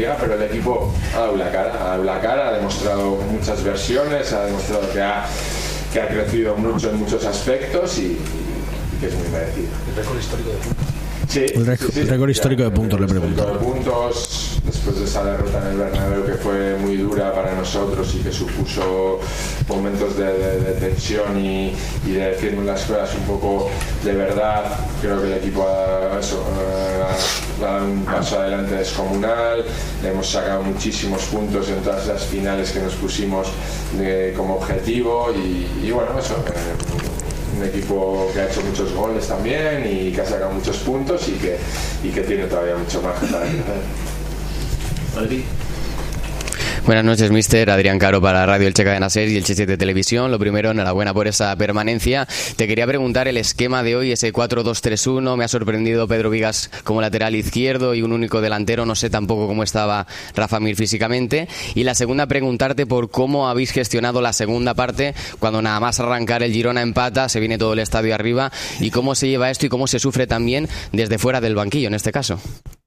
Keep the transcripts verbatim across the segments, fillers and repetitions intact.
pero el equipo ha dado la cara, ha dado la cara, ha demostrado muchas versiones, ha demostrado que ha, que ha crecido mucho en muchos aspectos y, y que es muy merecido. El récord histórico de puntos. Sí, el récord, sí, sí, récord histórico de puntos, le pregunto. De puntos, después de esa derrota en el Bernabéu que fue muy dura para nosotros y que supuso momentos de, de, de tensión y, y de decirnos las cosas un poco de verdad, creo que el equipo ha, eso, ha, ha dado un paso adelante descomunal, le hemos sacado muchísimos puntos en todas las finales que nos pusimos de, como objetivo y, y bueno, eso. Eh, un equipo que ha hecho muchos goles también y que ha sacado muchos puntos y que, y que tiene todavía mucho margen para crecer. Madrid. Buenas noches, mister. Adrián Caro para Radio Elche Cadena Ser y Elche siete Televisión. Lo primero, enhorabuena por esa permanencia. Te quería preguntar el esquema de hoy, ese cuatro dos tres uno. Me ha sorprendido Pedro Vigas como lateral izquierdo y un único delantero. No sé tampoco cómo estaba Rafa Mir físicamente. Y la segunda, preguntarte por cómo habéis gestionado la segunda parte, cuando nada más arrancar el Girona empata, se viene todo el estadio arriba. Y cómo se lleva esto y cómo se sufre también desde fuera del banquillo, en este caso.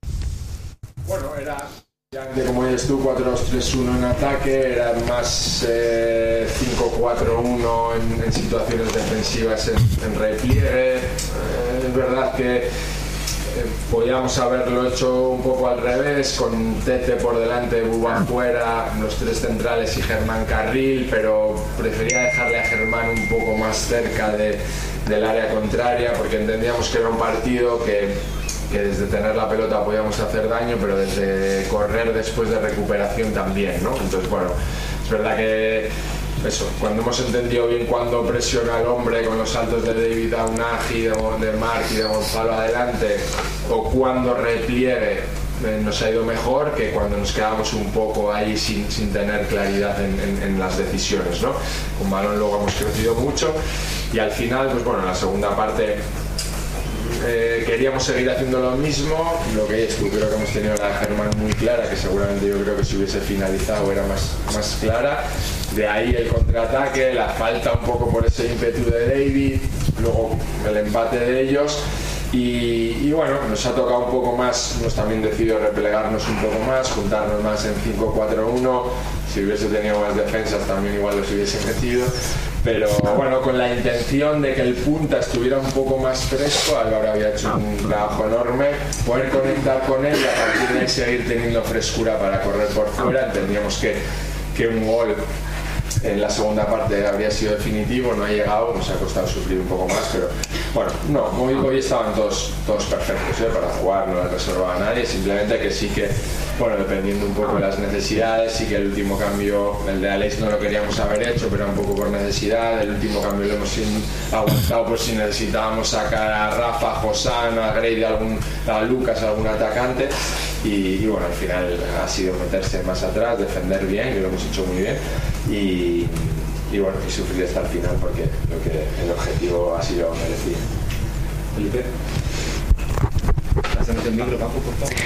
Bueno, era... como dices tú, cuatro dos tres uno en ataque, era más eh, cinco cuatro uno en, en situaciones defensivas en, en repliegue. Eh, es verdad que eh, podíamos haberlo hecho un poco al revés, con Tete por delante, Bubán fuera, los tres centrales y Germán Carril, pero prefería dejarle a Germán un poco más cerca de, del área contraria, porque entendíamos que era un partido que que desde tener la pelota podíamos hacer daño, pero desde correr después de recuperación también, ¿no? Entonces, bueno, es verdad que eso, cuando hemos entendido bien cuándo presiona al hombre con los saltos de David Aunaji, de, de Marc y de Gonzalo adelante, o cuando repliegue, eh, nos ha ido mejor que cuando nos quedamos un poco ahí sin, sin tener claridad en, en, en las decisiones, ¿no? Con balón luego hemos crecido mucho y al final, pues bueno, en la segunda parte Eh, queríamos seguir haciendo lo mismo, lo que es, creo que hemos tenido la de Germán muy clara, que seguramente yo creo que si hubiese finalizado era más, más clara, de ahí el contraataque, la falta un poco por ese ímpetu de David, luego el empate de ellos y, y bueno, nos ha tocado un poco más, hemos también decidido replegarnos un poco más, juntarnos más en cinco cuatro uno, si hubiese tenido más defensas también igual los hubiese metido. Pero bueno, con la intención de que el punta estuviera un poco más fresco, Álvaro había hecho un trabajo enorme, poder conectar con él y a partir de ahí seguir teniendo frescura para correr por fuera. Entendíamos que, que un gol en la segunda parte habría sido definitivo, no ha llegado, nos ha costado sufrir un poco más, pero bueno, no, hoy, hoy estaban todos, todos perfectos, ¿eh? Para jugar, no les reservaba a nadie, simplemente que sí que, bueno, dependiendo un poco de las necesidades, sí que el último cambio, el de Alex no lo queríamos haber hecho, pero un poco por necesidad, el último cambio lo hemos aguantado por si necesitábamos sacar a Rafa, a Josán, a Grey, algún, a Lucas, algún atacante, y, y bueno, al final ha sido meterse más atrás, defender bien, que lo hemos hecho muy bien, y, y bueno, y sufrir hasta el final porque lo que el objetivo ha sido merecido. Felipe, hacemos el micro, Paco, por favor.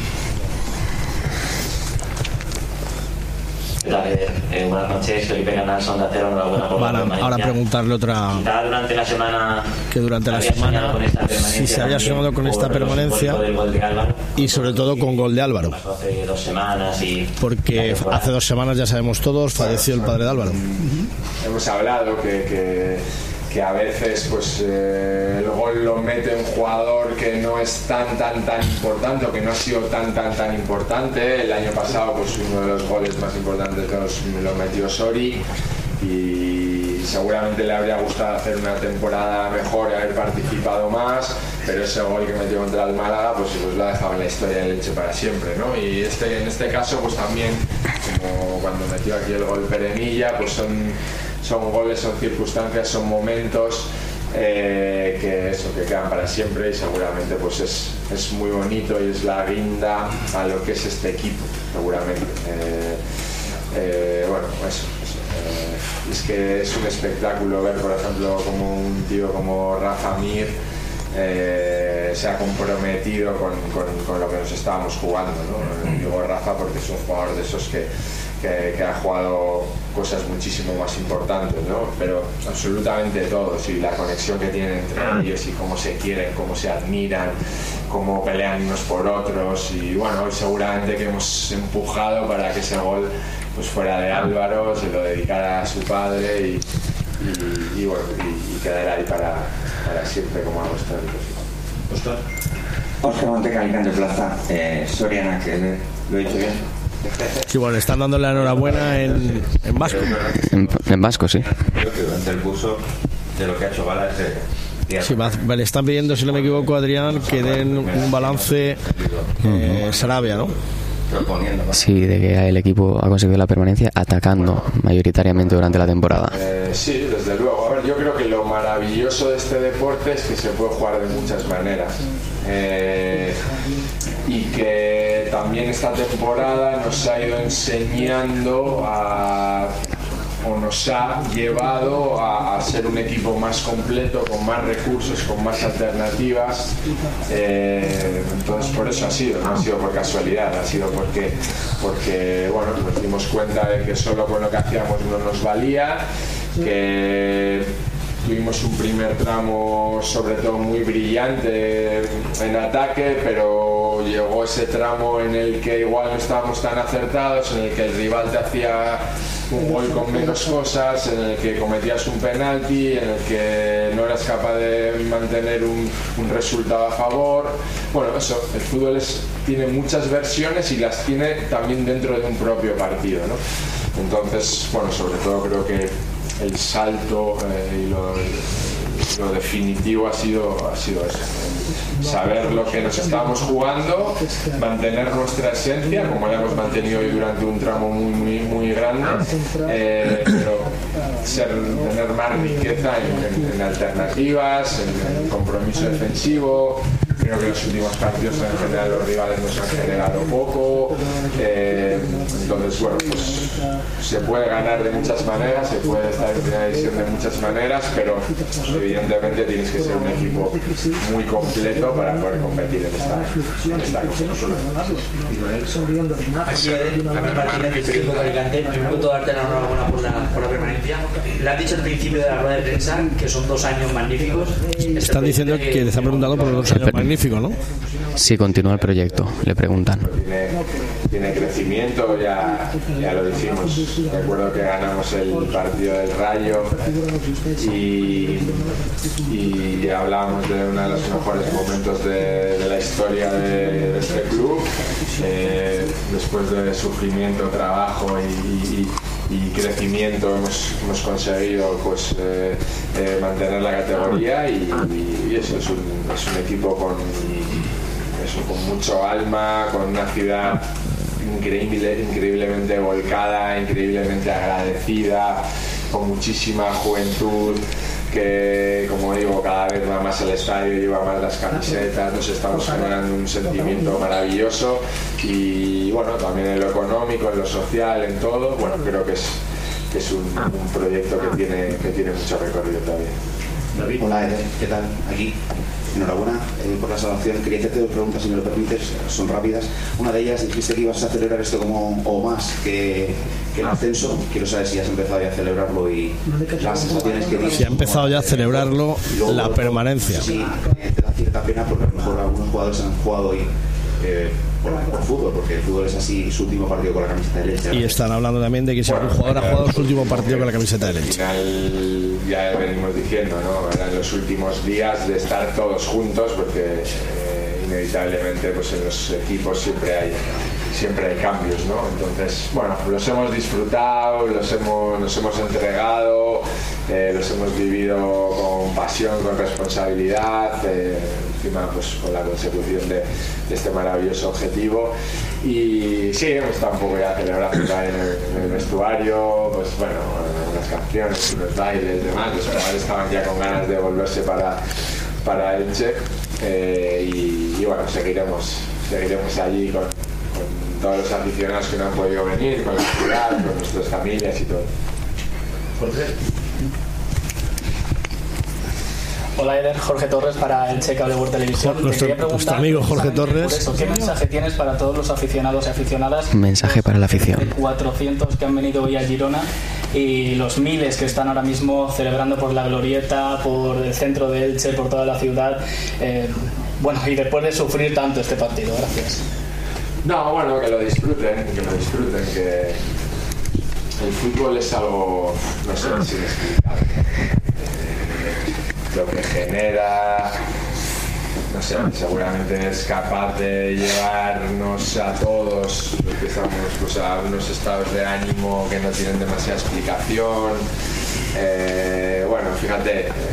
Eh, buenas noches, Felipe Canal, Sonda Cero, enhorabuena por Vale, la permanencia. ahora preguntarle otra. Quizá durante la semana que durante la semana si se había soñado con esta permanencia y sobre todo con gol de Álvaro. Hace dos semanas y porque hace dos semanas ya sabemos todos, falleció el padre de Álvaro. Uh-huh. Hemos hablado que, que, que a veces pues eh, el gol lo mete un jugador que no es tan tan tan importante o que no ha sido tan tan tan importante. El año pasado pues uno de los goles más importantes los, lo metió Sori y seguramente le habría gustado hacer una temporada mejor y haber participado más, pero ese gol que metió contra el Málaga pues, pues lo ha dejado en la historia del Elche para siempre, ¿no? Y este, en este caso pues también, como cuando metió aquí el gol Perenilla, pues son, son goles, son circunstancias, son momentos eh, que eso, que quedan para siempre y seguramente pues es, es muy bonito y es la guinda a lo que es este equipo, seguramente. Eh, eh, bueno, eso. Eh, es que es un espectáculo ver, por ejemplo, como un tío como Rafa Mir eh, se ha comprometido con, con, con lo que nos estábamos jugando, ¿no? Digo Rafa porque es un jugador de esos que, que, que ha jugado cosas muchísimo más importantes, ¿no? Pero absolutamente todos, y la conexión que tienen entre ellos y cómo se quieren, cómo se admiran, cómo pelean unos por otros, y bueno, hoy seguramente que hemos empujado para que ese gol pues fuera de Álvaro, se lo dedicara a su padre y, y, y bueno, y, y quedara ahí para, para siempre como algo histórico. Oscar. Oscar Monteca, Alicante Plaza, eh, Soriana, que lo he dicho bien. Sí, bueno, están dándole la enhorabuena en, en vasco. En, en vasco, sí. Creo que durante el curso de lo que ha hecho Gala es de... Sí, le están pidiendo, si no me equivoco, Adrián, que den un balance eh, Sarabia, ¿no? Sí, de que el equipo ha conseguido la permanencia atacando mayoritariamente durante la temporada. Eh, sí, desde luego. A ver, yo creo que lo maravilloso de este deporte es que se puede jugar de muchas maneras. Eh, y que también esta temporada nos ha ido enseñando a... o nos ha llevado a, a ser un equipo más completo, con más recursos, con más alternativas. Eh, entonces por eso ha sido, no ha sido por casualidad, ha sido porque, porque bueno, nos dimos cuenta de que solo con lo que hacíamos no nos valía, que tuvimos un primer tramo sobre todo muy brillante en ataque, pero llegó ese tramo en el que igual no estábamos tan acertados, en el que el rival te hacía un gol con menos cosas, en el que cometías un penalti, en el que no eras capaz de mantener un, un resultado a favor. Bueno, eso, el fútbol es, tiene muchas versiones y las tiene también dentro de un propio partido, ¿no? Entonces, bueno, sobre todo creo que el salto eh, y lo, lo definitivo ha sido, ha sido eso. Saber lo que nos estamos jugando, mantener nuestra esencia, como la hemos mantenido hoy durante un tramo muy muy, muy grande, eh, pero ser, tener más riqueza en, en, en alternativas, en, en compromiso defensivo. Creo que en los últimos partidos en general los rivales nos han generado poco, eh, entonces bueno, pues se puede ganar de muchas maneras, se puede estar en primera división de muchas maneras, pero evidentemente tienes que ser un equipo muy completo para poder competir en esta, en esta competición. Así es, a mí Martínez, del equipo de Alicante, me gusta darte la enhorabuena por la, por la permanencia. Le has dicho al principio de la rueda de prensa que son dos años magníficos. Están diciendo que les han preguntado por los dos años magníficos, ¿no? Si continúa el proyecto, le preguntan. Tiene, tiene crecimiento, ya, ya lo dijimos. Recuerdo que ganamos el partido del Rayo y, y hablábamos de uno de los mejores momentos de, de la historia de, de este club. Eh, después de sufrimiento, trabajo y, y y crecimiento hemos, hemos conseguido pues eh, eh, mantener la categoría y, y eso es un, es un equipo con, eso, con mucho alma, con una ciudad increíble, increíblemente volcada, increíblemente agradecida, con muchísima juventud que, como digo, cada vez va más al estadio, lleva más las camisetas, nos estamos generando un sentimiento maravilloso y bueno, también en lo económico, en lo social, en todo, bueno, creo que es, que es un, un proyecto que tiene, que tiene mucho recorrido todavía. David. Hola, Eder, ¿qué tal? Aquí, enhorabuena eh, por la salvación. Quería hacerte dos preguntas, si me lo permites, son rápidas. Una de ellas, dijiste que ibas a celebrar esto como o más que, que el ascenso. Quiero saber si has empezado ya a celebrarlo y las sensaciones que tienes. Si ha empezado ya a celebrarlo luego, la permanencia. Sí, eh, te da cierta pena porque a lo mejor algunos jugadores han jugado hoy eh, por, por fútbol, porque el fútbol es así su último partido con la camiseta de Elche. Y están hablando también de que si algún jugador ha jugado su último partido con la camiseta de Elche. Al final ya venimos diciendo, ¿no? Eran los últimos días de estar todos juntos porque eh, inevitablemente pues en los equipos siempre hay siempre hay cambios, ¿no? Entonces, bueno, los hemos disfrutado, los hemos, nos hemos entregado, eh, los hemos vivido con pasión, con responsabilidad, eh, encima pues con la consecución de, de este maravilloso objetivo. Y sí, hemos estado un poco ya celebrando en el, en el vestuario, pues bueno, unas canciones, unos bailes, demás, los jugadores estaban ya con ganas de volverse para, para Elche, eh, y, y bueno, seguiremos, seguiremos allí con, con todos los aficionados que no han podido venir, con la ciudad, con nuestras familias y todo. Jorge. Hola Eder, Jorge Torres para Elche Cable World Televisión. Nuestro, nuestro amigo Jorge Torres. Eso, ¿qué mensaje tienes para todos los aficionados y aficionadas? Mensaje para la afición. cuatrocientos que han venido hoy a Girona y los miles que están ahora mismo celebrando por la glorieta, por el centro de Elche, por toda la ciudad. Eh, bueno, y después de sufrir tanto este partido. Gracias. No, bueno, que lo disfruten, que lo disfruten, que el fútbol es algo, no sé, es inexplicable. Eh, lo que genera, no sé, seguramente es capaz de llevarnos a todos, que estamos, pues, a unos estados de ánimo que no tienen demasiada explicación. Eh, bueno, fíjate, eh,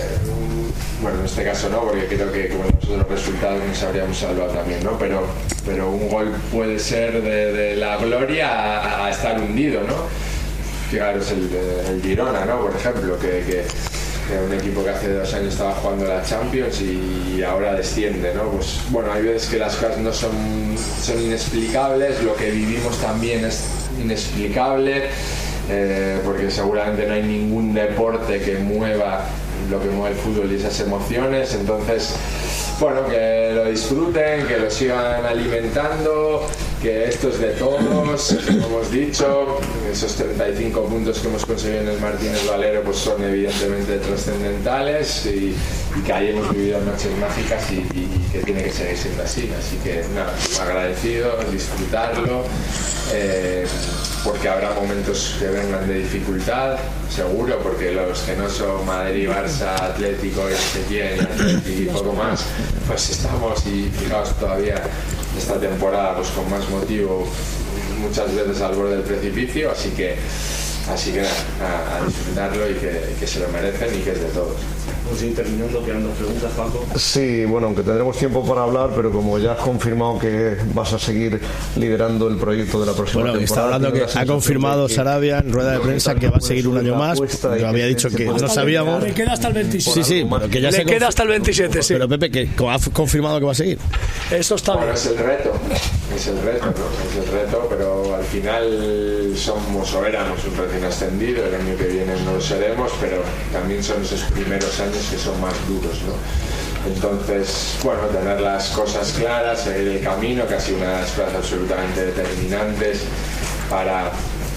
bueno, en este caso no, porque creo que con los otros resultados nos habríamos salvado también, ¿no? Pero, pero un gol puede ser de, de la gloria a, a estar hundido, ¿no? Fijaros el, el Girona, ¿no? Por ejemplo, que, que, que un equipo que hace dos años estaba jugando la Champions y ahora desciende, ¿no? Pues bueno, hay veces que las cosas no son, son inexplicables, lo que vivimos también es inexplicable, eh, porque seguramente no hay ningún deporte que mueva lo que mueve el fútbol y esas emociones. Entonces, bueno, que lo disfruten, que lo sigan alimentando, que esto es de todos, como hemos dicho. Esos treinta y cinco puntos que hemos conseguido en el Martínez Valero pues son evidentemente trascendentales, y, y que ahí hemos vivido noches mágicas y, y que tiene que seguir siendo así. Así que nada, agradecido, disfrutarlo, eh, porque habrá momentos que vengan de dificultad, seguro, porque los que no son Madrid, Barça, Atlético y Setién y poco más, pues estamos, y fijaos todavía esta temporada pues con más motivo, muchas veces al borde del precipicio, así que así que a, a disfrutarlo y que, que se lo merecen y que es de todos. Vamos a ir terminando, quedan dos preguntas, Paco. Sí, bueno, aunque tendremos tiempo para hablar, pero como ya has confirmado que vas a seguir liderando el proyecto de la próxima bueno, temporada. Está hablando que ha confirmado que Sarabia en rueda de prensa que va a seguir un año más. Yo había dicho que no sabíamos. Le queda hasta el veintisiete. Sí, sí, pero que ya Le se queda hasta el veintisiete, sí. Pero Pepe, que ha confirmado que va a seguir. Eso está bueno, bien. Es el reto, es el reto, ¿no? Es el reto, pero al final somos o éramos un recién ascendido, el año que viene no lo seremos, pero también son esos primeros años que son más duros, ¿no? Entonces, bueno, tener las cosas claras, seguir el camino, que ha sido una de las cosas absolutamente determinantes para,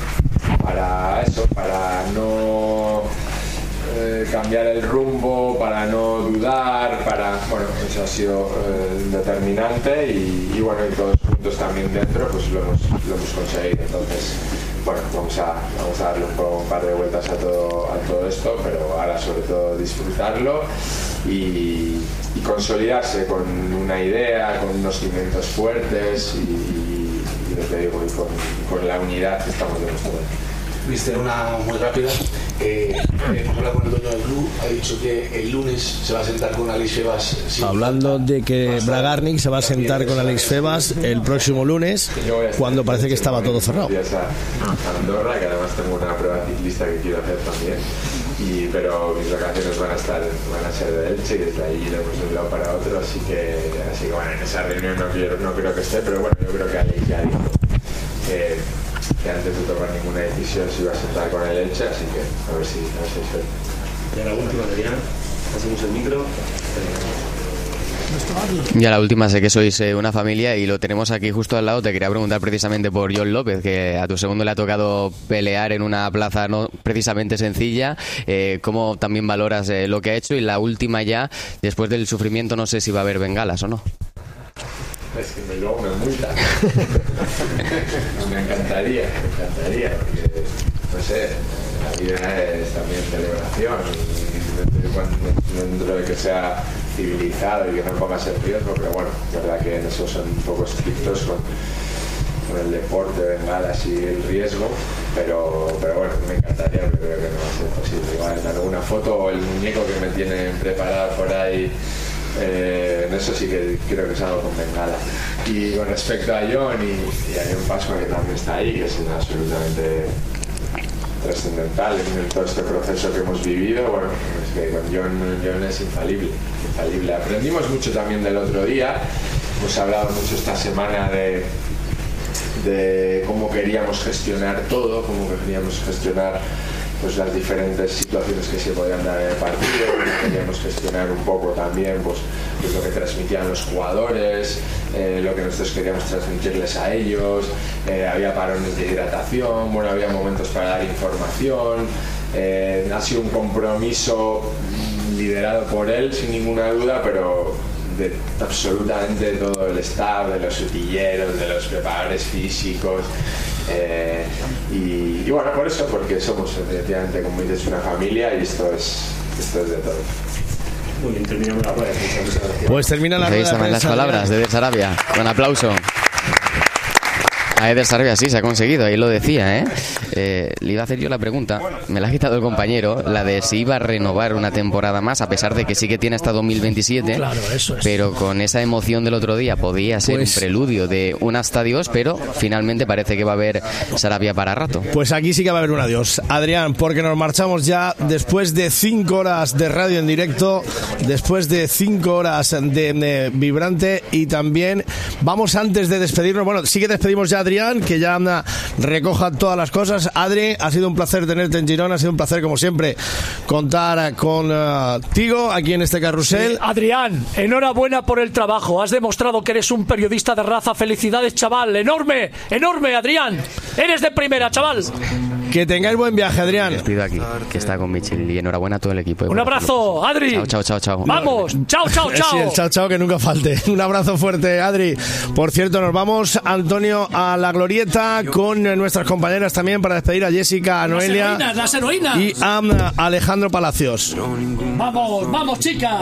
para eso, para no eh, cambiar el rumbo, para no dudar, para, bueno, eso ha sido eh, determinante y, y bueno, y todos juntos también dentro, pues lo hemos, lo hemos conseguido. Entonces, bueno, vamos a, vamos a darle un, poco, un par de vueltas a todo, a todo esto, pero ahora sobre todo disfrutarlo y, y consolidarse con una idea, con unos cimientos fuertes y, y, y lo que digo, y con, con la unidad que estamos demostrando. Viste una muy rápida. Eh, hemos hablado con el dueño del club, ha dicho que el lunes se va a sentar con Alex Febas. Hablando de que Bragarnik se va a sentar con Alex Febas el próximo lunes, cuando parece que estaba todo cerrado. A Andorra, que además tengo una prueba ciclista que quiero hacer también, y, pero mis vacaciones van a estar van a ser de Elche y desde ahí iremos de un lado para otro, así que, así que bueno, en esa reunión no, quiero, no creo que esté, pero bueno, yo creo que Alex ya dijo que que antes de tomar ninguna decisión se iba a sentar con el Elche, así que a ver si, a ver si hay suerte. Y a la última, Adrián, hacemos el micro. Y a la última, sé que sois eh, una familia y lo tenemos aquí justo al lado. Te quería preguntar precisamente por Jon López, que a tu segundo le ha tocado pelear en una plaza no precisamente sencilla. Eh, ¿Cómo también valoras eh, lo que ha hecho? Y la última ya, después del sufrimiento, no sé si va a haber bengalas o no. Es que me luego me multan. Me encantaría, me encantaría, porque, no sé, la vida es también celebración y dentro de, dentro de que sea civilizado y que no pongas en riesgo, pero bueno, es verdad que en eso son un poco estrictos con, con el deporte, bengalas y el riesgo, pero, pero bueno, me encantaría, pero creo que no va a ser posible. Igual en alguna foto o el muñeco que me tienen preparado por ahí. Eh, en eso sí que creo que es algo con bengala. Y con respecto a Jon y, y a Jon Pascua, que también está ahí, que es absolutamente trascendental en todo este proceso que hemos vivido, bueno, es que con Jon, Jon es infalible, infalible. Aprendimos mucho también del otro día, hemos hablado mucho esta semana de, de cómo queríamos gestionar todo, cómo queríamos gestionar pues las diferentes situaciones que se podían dar en el partido, queríamos gestionar un poco también pues, pues lo que transmitían los jugadores, eh, lo que nosotros queríamos transmitirles a ellos, eh, había parones de hidratación, bueno, había momentos para dar información, eh, ha sido un compromiso liderado por él sin ninguna duda, pero de absolutamente todo el staff, de los utilleros, de los preparadores físicos. Eh, y, y bueno, por eso, porque somos efectivamente, como dices, una familia y esto es, esto es de todo. Muy bien, terminamos la rueda de prensa. Muchas gracias. Pues termina la Ahí rueda de estaban las prensa. palabras de Eder Sarabia. Un aplauso. A Eder Sarabia sí se ha conseguido, ahí lo decía, ¿eh? ¿eh? Le iba a hacer yo la pregunta, me la ha quitado el compañero, la de si iba a renovar una temporada más, a pesar de que sí que tiene hasta dos mil veintisiete. Claro, eso es. Pero con esa emoción del otro día podía ser Pues- un preludio de un hasta Dios, pero finalmente parece que va a haber Sarabia para rato. Pues aquí sí que va a haber un adiós, Adrián, porque nos marchamos ya después de cinco horas de radio en directo, después de cinco horas de, de Vibrante, y también vamos, antes de despedirnos, bueno, sí que despedimos ya a Adrián, que ya anda, recoja todas las cosas. Adri, ha sido un placer tenerte en Girona, ha sido un placer, como siempre, contar contigo aquí en este carrusel. Sí, Adrián, enhorabuena por el trabajo. Has demostrado que eres un periodista de raza. Felicidades, chaval. Enorme, enorme, Adrián. Eres de primera, chaval. Que tengáis buen viaje, Adrián. Les pido aquí, que está con Michel, y enhorabuena a todo el equipo. Un abrazo, Adri. Chao, chao, chao, chao. Vamos, chao, chao, chao. Sí, el chao, chao, que nunca falte. Un abrazo fuerte, Adri. Por cierto, nos vamos, Antonio, a la glorieta con nuestras compañeras también para despedir a Jessica, a Noelia Las heroínas, las heroínas. y a um, Alejandro Palacios. Vamos, vamos, chicas.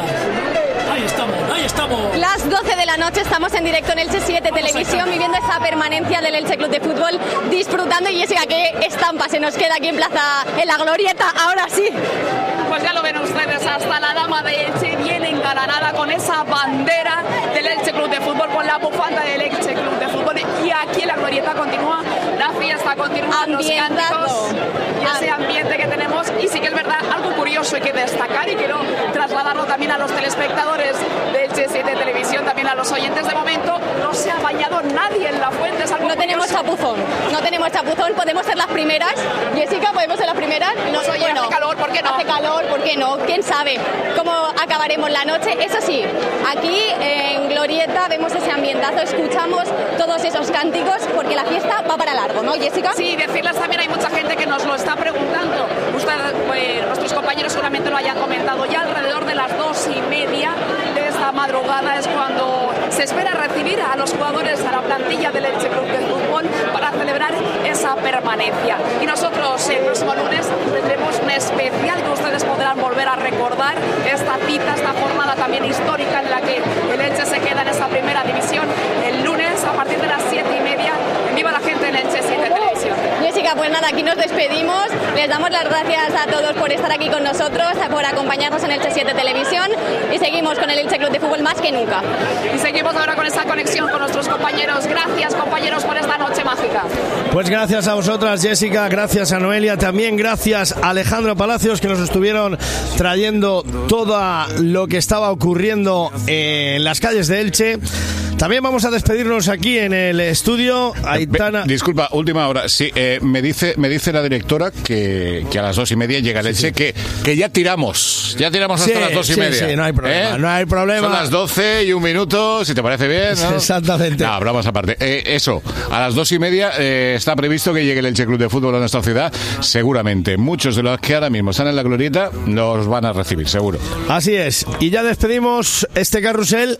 Ahí estamos, ahí estamos. Las doce de la noche estamos en directo en Elche siete Televisión, viviendo esa permanencia del Elche Club de Fútbol, disfrutando. Y Jessica, qué estampa se nos queda aquí en Plaza, en la glorieta, ahora sí. Pues ya lo ven ustedes, hasta la dama de Elche viene engalanada con esa bandera del Elche Club de Fútbol, con la bufanda del Elche Club de Fútbol. Y aquí en la glorieta continúa la fiesta, continúan los cánticos y ese ambiente que tenemos. Y sí que es verdad, algo curioso hay que destacar y quiero trasladarlo también a los telespectadores de Elche siete Televisión, también a los oyentes. De momento no se ha bañado nadie en la fuente. Es algo No tenemos curioso. chapuzón, no tenemos chapuzón, podemos ser las primeras. Jessica, podemos ser las primeras. No, oye, hace calor, ¿por qué no? Hace calor, ¿por qué no? ¿Quién sabe cómo acabaremos la noche? Eso sí, aquí en Glorieta vemos ese ambientazo, escuchamos todos esos cánticos, porque la fiesta va para largo, ¿no, Jessica? Sí, decirles también, hay mucha gente que nos lo está preguntando. Usted, pues, nuestros compañeros seguramente lo hayan comentado. Ya alrededor de las dos y media de esta madrugada es cuando se espera recibir a los jugadores, a la plantilla del Elche Club de Fútbol, para celebrar esa permanencia. Y nosotros el próximo lunes tendremos un especial que ustedes podrán volver a recordar, esta cita, esta jornada también histórica en la que el Elche se queda en esa primera división el lunes a partir de las siete y media. En Viva la Gente en Elche siete Televisión. Jessica, pues nada, aquí nos despedimos. Les damos las gracias a todos por estar aquí con nosotros, por acompañarnos en Elche siete Televisión, y seguimos con el Elche Club de Fútbol más que nunca. Y seguimos ahora con esa conexión con nuestros compañeros. Gracias, compañeros, por esta noche mágica. Pues gracias a vosotras, Jessica, gracias a Noelia, también gracias a Alejandro Palacios, que nos estuvieron trayendo todo lo que estaba ocurriendo en las calles de Elche. También vamos a despedirnos aquí en el estudio. Aitana. Disculpa, última hora. Sí, eh, me dice me dice la directora que, que a las dos y media llega el Elche, sí, sí. Que, que ya tiramos. Ya tiramos hasta sí, las dos y sí, media. Sí, no hay problema. ¿Eh? No hay problema. Son las doce y un minuto, si te parece bien, ¿no? Exactamente. No, bromas aparte. Eh, eso, a las dos y media eh, está previsto que llegue el Elche Club de Fútbol a nuestra ciudad. Seguramente muchos de los que ahora mismo están en la glorieta los van a recibir, seguro. Así es. Y ya despedimos este carrusel.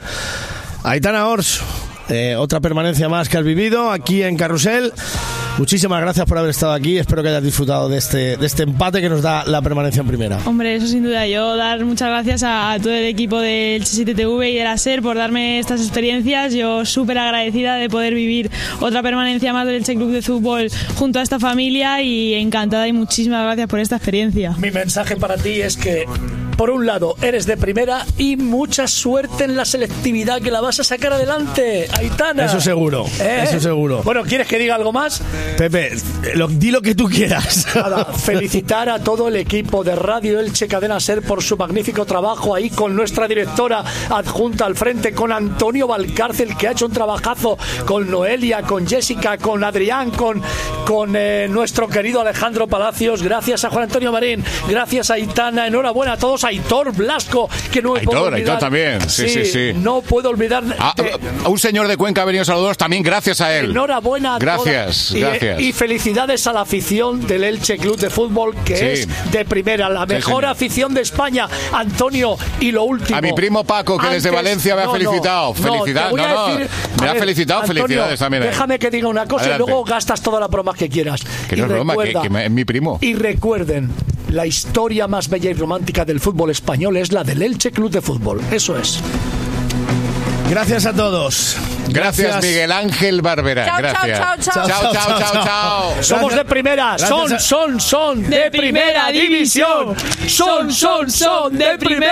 Aitana Ors, eh, otra permanencia más que has vivido aquí en Carrusel. Muchísimas gracias por haber estado aquí. Espero que hayas disfrutado de este, de este empate que nos da la permanencia en primera. Hombre, eso sin duda. Yo dar muchas gracias a, a todo el equipo del Elche siete T V y de la SER por darme estas experiencias. Yo súper agradecida de poder vivir otra permanencia más del Elche Club de Fútbol junto a esta familia, y encantada, y muchísimas gracias por esta experiencia. Mi mensaje para ti es que, por un lado, eres de primera, y mucha suerte en la selectividad, que la vas a sacar adelante, Aitana. Eso seguro, ¿Eh? eso seguro. Bueno, ¿quieres que diga algo más? Pepe, lo, di lo que tú quieras. Nada, felicitar a todo el equipo de Radio Elche Cadena SER por su magnífico trabajo ahí, con nuestra directora adjunta al frente, con Antonio Valcárcel, que ha hecho un trabajazo, con Noelia, con Jessica, con Adrián, con con eh, nuestro querido Alejandro Palacios, gracias a Juan Antonio Marín, gracias a Aitana, enhorabuena a todos, a Aitor Blasco, que no me Aitor, puedo olvidar. Aitor también, sí, sí, sí. No puedo olvidar. A, a un señor de Cuenca ha venido a saludaros también, gracias a él. Enhorabuena a Gracias, todas. gracias. Y, y felicidades a la afición del Elche Club de Fútbol, que Sí. es de primera, la Sí, mejor señor. afición de España. Antonio, y lo último. A mi primo Paco, que desde Valencia me ha no, no, felicitado. no, Felicidad- te voy a no, no, decir- me a ha felicitado, Antonio, felicidades también a él. Déjame que diga una cosa Adelante. y luego gastas todas las bromas que quieras. Que Y no es broma, que, recuerda- que me- es mi primo. Y recuerden, la historia más bella y romántica del fútbol español es la del Elche Club de Fútbol. Eso es. Gracias a todos. Gracias, Miguel Ángel Barbera. Chao, chao, Gracias. chao, chao. chao, chao, chao, chao. Somos de primera, Gracias son, a- son, son de primera división. Son, son, son de primera.